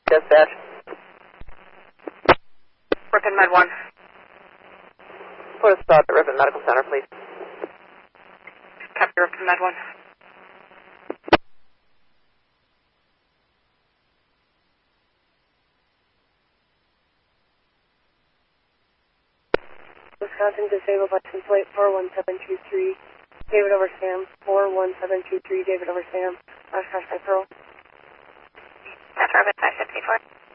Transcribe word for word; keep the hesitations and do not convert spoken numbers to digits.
Dispatch. Ripon Med one. Put us out at Ripon Medical Center, please. Copy Ripon Med one. Wisconsin Disabled License Plate four one seven two three. David over Sam. four one seven two three. David over Sam. Oshkosh by Pearl. That's Robin five seventy-four.